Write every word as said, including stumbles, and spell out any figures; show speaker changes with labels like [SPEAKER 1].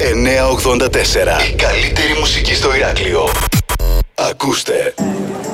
[SPEAKER 1] εννιακόσια ογδόντα τέσσερα. Η καλύτερη μουσική στο Ηράκλειο. Ακούστε.